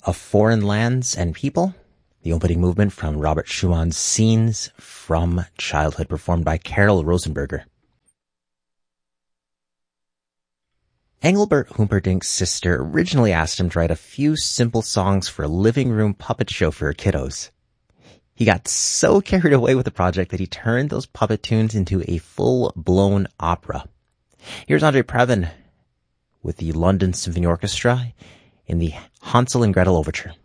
of Foreign Lands and People, the opening movement from Robert Schumann's Scenes from Childhood, performed by Carol Rosenberger. Engelbert Humperdinck's sister originally asked him to write a few simple songs for a living room puppet show for her kiddos. He got so carried away with the project that he turned those puppet tunes into a full-blown opera. Here's Andre Previn with the London Symphony Orchestra in the Hansel and Gretel Overture.